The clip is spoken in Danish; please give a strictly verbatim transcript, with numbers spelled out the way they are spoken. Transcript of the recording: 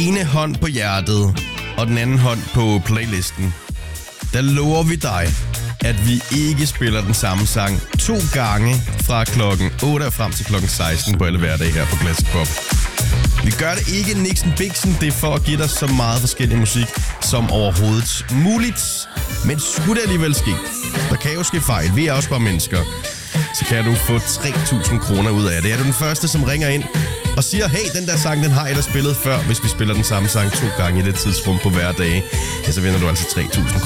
ene hånd på hjertet og den anden hånd på playlisten, der lover vi dig, at vi ikke spiller den samme sang to gange fra klokken otte og frem til klokken seksten på alle hverdage her på Classic Pop. Vi gør det ikke Nixon Bixen, det er for at give dig så meget forskellig musik som overhovedet muligt. Men skulle det alligevel ske, der kan jo ske fejl, vi er også bare mennesker, så kan du få tre tusind kroner ud af det. Er du den første, som ringer ind og siger, hey, den der sang, den har jeg da spillet før, hvis vi spiller den samme sang to gange i det tidsrum på hverdag, ja, så vinder du altså tre tusind